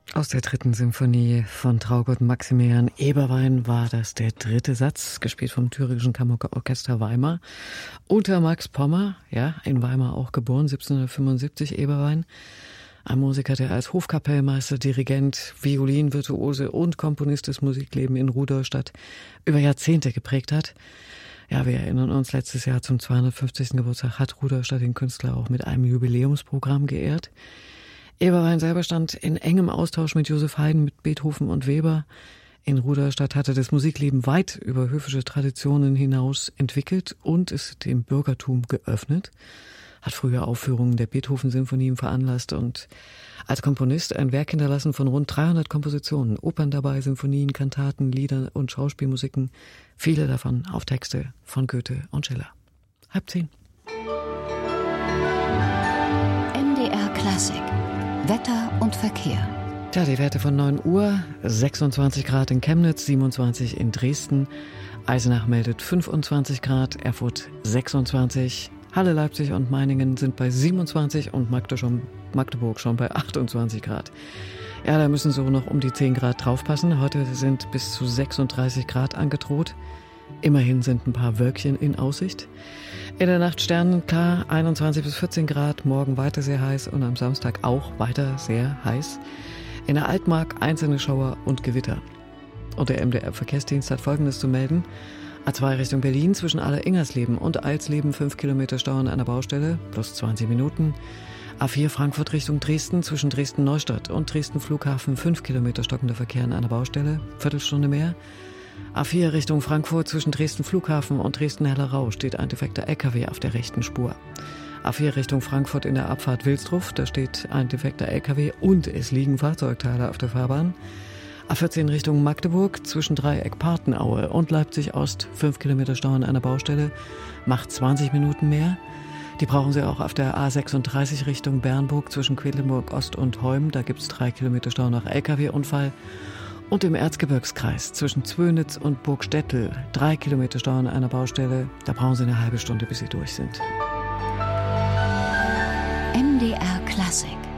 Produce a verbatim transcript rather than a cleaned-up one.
Aus der dritten Symphonie von Traugott Maximilian Eberwein war das der dritte Satz, gespielt vom Thüringischen Kammerorchester Weimar. Unter Max Pommer, ja, in Weimar auch geboren, siebzehnhundertfünfundsiebzig Eberwein. Ein Musiker, der als Hofkapellmeister, Dirigent, Violinvirtuose und Komponist des Musiklebens in Rudolstadt über Jahrzehnte geprägt hat. Ja, wir erinnern uns, letztes Jahr zum zweihundertfünfzigsten Geburtstag hat Rudolstadt den Künstler auch mit einem Jubiläumsprogramm geehrt. Eberwein selber stand in engem Austausch mit Joseph Haydn, mit Beethoven und Weber. In Rudolstadt hatte das Musikleben weit über höfische Traditionen hinaus entwickelt und es dem Bürgertum geöffnet, hat früher Aufführungen der Beethoven-Sinfonien veranlasst und als Komponist ein Werk hinterlassen von rund dreihundert Kompositionen, Opern dabei, Sinfonien, Kantaten, Lieder und Schauspielmusiken, viele davon auf Texte von Goethe und Schiller. Halb zehn. M D R Klassik. Wetter und Verkehr. Tja, die Werte von neun Uhr, sechsundzwanzig Grad in Chemnitz, siebenundzwanzig in Dresden, Eisenach meldet fünfundzwanzig Grad, Erfurt sechsundzwanzig, Halle, Leipzig und Meiningen sind bei siebenundzwanzig und Magdeburg schon bei achtundzwanzig Grad. Ja, da müssen so noch um die zehn Grad draufpassen. Heute sind bis zu sechsunddreißig Grad angedroht. Immerhin sind ein paar Wölkchen in Aussicht. In der Nacht sternenklar, einundzwanzig bis vierzehn Grad, morgen weiter sehr heiß und am Samstag auch weiter sehr heiß. In der Altmark einzelne Schauer und Gewitter. Und der M D R-Verkehrsdienst hat Folgendes zu melden. A zwei Richtung Berlin zwischen Aller-Ingersleben und Eilsleben fünf Kilometer Stau an einer Baustelle, plus zwanzig Minuten. A vier Frankfurt Richtung Dresden zwischen Dresden-Neustadt und Dresden-Flughafen fünf Kilometer stockender Verkehr an einer Baustelle, Viertelstunde mehr. A vier Richtung Frankfurt zwischen Dresden-Flughafen und Dresden-Hellerau steht ein defekter L K W auf der rechten Spur. A vier Richtung Frankfurt in der Abfahrt Wilsdruff, da steht ein defekter L K W und es liegen Fahrzeugteile auf der Fahrbahn. A vierzehn Richtung Magdeburg zwischen Dreieck Partenaue und Leipzig Ost, fünf Kilometer Stau an einer Baustelle, macht zwanzig Minuten mehr. Die brauchen Sie auch auf der A sechsunddreißig Richtung Bernburg zwischen Quedlinburg Ost und Heum, da gibt es drei Kilometer Stau nach L K W-Unfall. Und im Erzgebirgskreis zwischen Zwönitz und Burgstettel drei Kilometer Stau an einer Baustelle. Da brauchen Sie eine halbe Stunde, bis Sie durch sind. M D R Klassik.